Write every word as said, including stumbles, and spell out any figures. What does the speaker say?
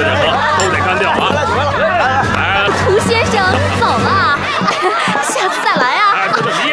得喝，都得干掉啊！来来来， 涂先生，走了，下次再来啊！ 哎，这么急